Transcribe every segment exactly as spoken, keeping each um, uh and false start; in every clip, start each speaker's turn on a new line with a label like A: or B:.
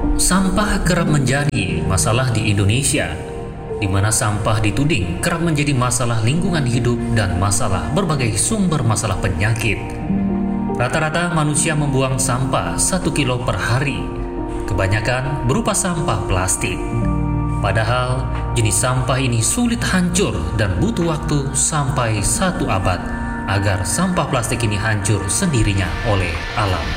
A: Sampah kerap menjadi masalah di Indonesia, di mana sampah dituding kerap menjadi masalah lingkungan hidup dan masalah berbagai sumber masalah penyakit. Rata-rata manusia membuang sampah satu kilo per hari, kebanyakan berupa sampah plastik. Padahal jenis sampah ini sulit hancur dan butuh waktu sampai satu abad agar sampah plastik ini hancur sendirinya oleh alam.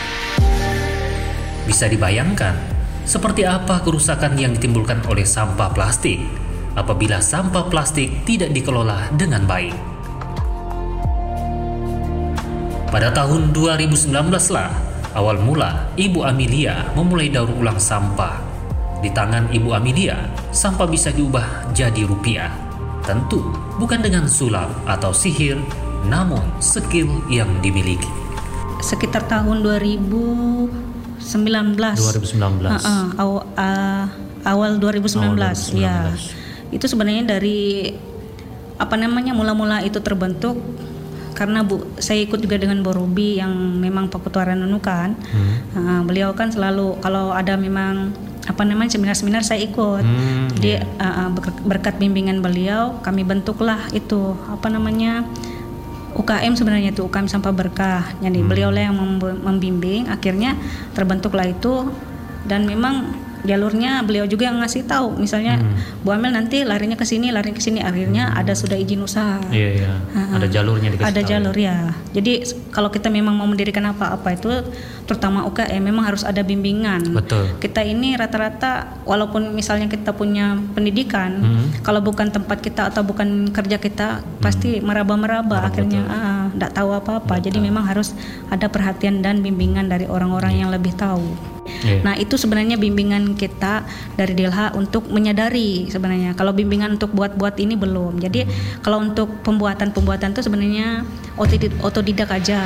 A: Bisa dibayangkan seperti apa kerusakan yang ditimbulkan oleh sampah plastik apabila sampah plastik tidak dikelola dengan baik. Pada tahun dua ribu sembilan belas lah awal mula Ibu Amelia memulai daur ulang sampah. Di tangan Ibu Amelia, sampah bisa diubah jadi rupiah. Tentu bukan dengan sulap atau sihir, namun skill yang dimiliki.
B: Sekitar tahun dua ribu sembilan belas.
A: dua ribu sembilan belas.
B: Uh, uh, aw, uh, awal dua ribu sembilan belas,
A: awal dua ribu sembilan belas.
B: Ya. Itu sebenarnya dari apa namanya mula-mula itu terbentuk karena Bu saya ikut juga dengan Bu Ruby yang memang Pakutuaran Nunukan. Hmm. Uh, beliau kan selalu kalau ada memang apa namanya seminar-seminar saya ikut. Hmm, Jadi yeah. uh, berkat bimbingan beliau kami bentuklah itu apa namanya U K M sebenarnya itu U K M Sampah Berkah. Jadi hmm. beliau lah yang membimbing, akhirnya terbentuklah itu dan memang jalurnya beliau juga yang ngasih tahu. Misalnya hmm. Bu Amel nanti larinya ke sini, larinya ke sini, akhirnya hmm. ada sudah izin usaha.
A: Iya, iya. Uh, ada jalurnya dikasih
B: Ada
A: tahu.
B: jalur ya. Jadi kalau kita memang mau mendirikan apa-apa itu terutama U K M memang harus ada bimbingan.
A: Betul.
B: Kita ini rata-rata walaupun misalnya kita punya pendidikan, hmm. kalau bukan tempat kita atau bukan kerja kita hmm. pasti meraba-meraba akhirnya enggak ah, tahu apa-apa. Betul. Jadi memang harus ada perhatian dan bimbingan dari orang-orang yeah. yang lebih tahu. Yeah. Nah, itu sebenarnya bimbingan kita dari D L H untuk menyadari sebenarnya. Kalau bimbingan untuk buat-buat ini belum. Jadi hmm. kalau untuk pembuatan-pembuatan itu sebenarnya otodidak aja.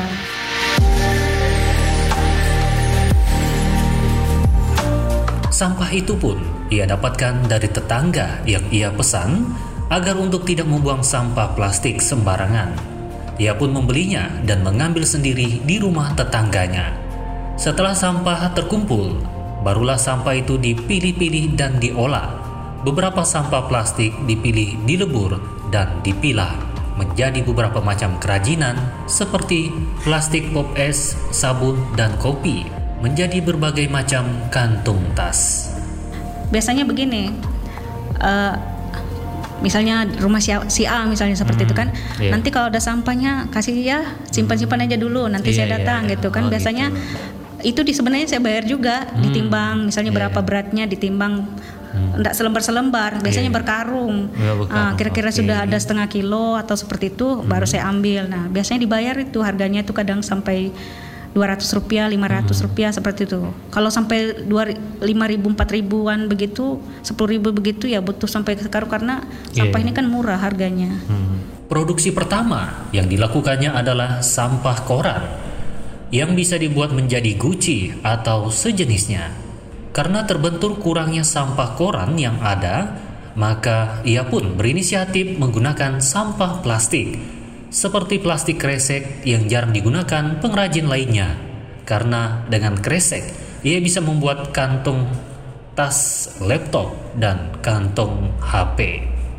A: Sampah itu pun ia dapatkan dari tetangga yang ia pesan agar untuk tidak membuang sampah plastik sembarangan. Ia pun membelinya dan mengambil sendiri di rumah tetangganya. Setelah sampah terkumpul, barulah sampah itu dipilih-pilih dan diolah. Beberapa sampah plastik dipilih dilebur dan dipilah menjadi beberapa macam kerajinan seperti plastik pop es, sabun, dan kopi, menjadi berbagai macam kantung tas. Biasanya begini, uh,
B: misalnya rumah si A, si A misalnya seperti
A: hmm,
B: itu kan,
A: yeah.
B: nanti kalau ada sampahnya kasih ya simpan-simpan aja dulu, nanti
A: yeah,
B: saya datang
A: yeah, yeah.
B: gitu kan. Oh, biasanya gitu. Itu di sebenarnya saya bayar juga, hmm, ditimbang misalnya yeah, berapa beratnya ditimbang. Enggak hmm. selembar-selembar, biasanya yeah. berkarung. Yeah, uh, kira-kira okay. sudah ada setengah kilo atau seperti itu, hmm. baru saya ambil. Nah, biasanya dibayar itu harganya itu kadang sampai dua ratus rupiah, lima ratus rupiah, hmm. seperti itu. Kalau sampai lima ribu, empat ribuan begitu, sepuluh ribu begitu ya butuh sampai sekarang karena yeah. sampah ini kan murah harganya.
A: Hmm. Produksi pertama yang dilakukannya adalah sampah koran yang bisa dibuat menjadi guci atau sejenisnya. Karena terbentur kurangnya sampah koran yang ada, maka ia pun berinisiatif menggunakan sampah plastik seperti plastik kresek yang jarang digunakan pengrajin lainnya. Karena dengan kresek, ia bisa membuat kantung tas laptop dan kantong H P.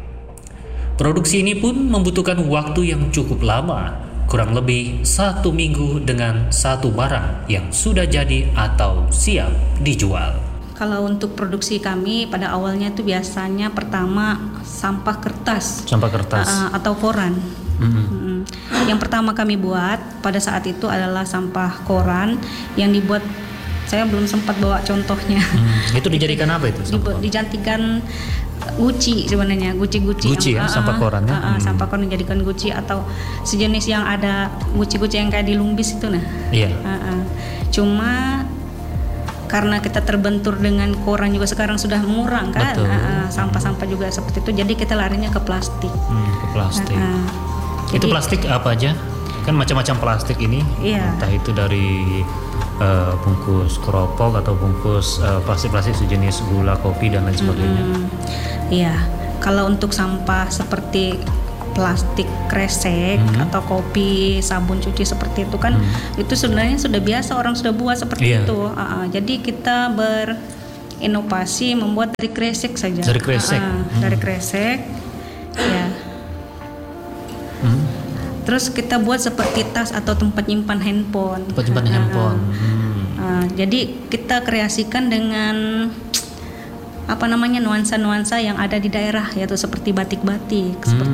A: Produksi ini pun membutuhkan waktu yang cukup lama, kurang lebih satu minggu dengan satu barang yang sudah jadi atau siap dijual.
B: Kalau untuk produksi kami pada awalnya itu biasanya pertama sampah kertas,
A: sampah kertas
B: uh, atau koran. Mm-hmm. Hmm. Yang pertama kami buat pada saat itu adalah sampah koran yang dibuat. Saya belum sempat bawa contohnya. Hmm.
A: Itu dijadikan apa itu?
B: Dibuat, dijadikan guci sebenarnya, guci-guci.
A: Guci
B: yang,
A: ya, uh, sampah koran ya.
B: Uh, uh, hmm. Sampah koran dijadikan guci atau sejenis yang ada guci-guci yang kayak di Lumbis itu nah.
A: Iya.
B: Uh, uh. Cuma karena kita terbentur dengan koran juga sekarang sudah murah kan, uh, uh, sampah-sampah juga seperti itu, jadi kita larinya ke plastik.
A: Hmm, ke plastik. Uh, uh. Itu jadi, plastik apa aja? Kan macam-macam plastik ini.
B: Iya.
A: Entah itu dari uh, bungkus keropok atau bungkus uh, plastik-plastik sejenis gula, kopi dan lain sebagainya. Hmm,
B: iya. Kalau untuk sampah seperti plastik kresek hmm. atau kopi, sabun cuci seperti itu kan, hmm. itu sebenarnya sudah biasa orang sudah buat seperti yeah. itu. Uh, uh, jadi kita ber inovasi membuat dari kresek saja.
A: Dari kresek.
B: Ah, ah, dari kresek. Ya.
A: Hmm.
B: Terus kita buat seperti tas atau tempat nyimpan handphone.
A: Tempat nyimpan
B: Ah,
A: handphone. Hmm.
B: ah, jadi kita kreasikan dengan apa namanya nuansa-nuansa yang ada di daerah, yaitu seperti batik-batik.
A: Hmm.